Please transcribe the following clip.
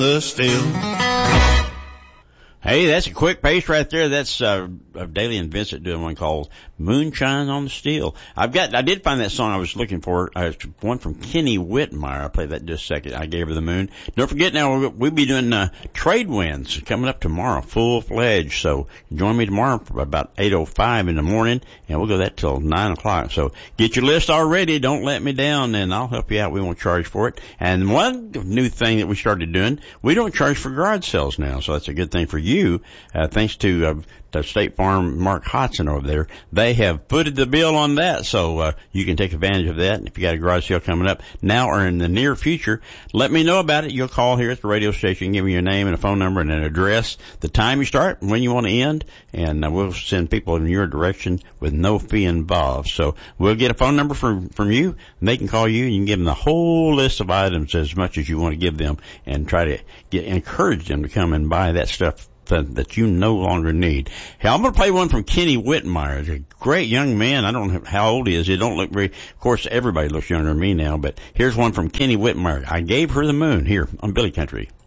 the still. Hey, that's a quick pace right there. That's Daly and Vincent doing one called Moonshine on the Steel. I did find that song I was looking for. One from Kenny Whitmire. I'll play that in just a second. I Gave Her the Moon. Don't forget now, we'll be doing trade winds coming up tomorrow, full-fledged. So join me tomorrow for about 8:05 in the morning, and we'll go that till 9 o'clock. So get your list all ready. Don't let me down, and I'll help you out. We won't charge for it. And one new thing that we started doing, we don't charge for garage sales now, so that's a good thing for you. Thanks to State Farm, Mark Hodson over there. They have footed the bill on that, so you can take advantage of that. And if you got a garage sale coming up now or in the near future, let me know about it. You'll call here at the radio station, give me your name and a phone number and an address, the time you start and when you want to end, and we'll send people in your direction with no fee involved. So we'll get a phone number from you, and they can call you, and you can give them the whole list of items as much as you want to give them, and try to encourage them to come and buy that stuff that you no longer need. Hey, I'm going to play one from Kenny Whitmire. He's a great young man. I don't know how old he is. He don't look very, of course, everybody looks younger than me now, but here's one from Kenny Whitmire. I Gave Her the Moon, here on Billy Country.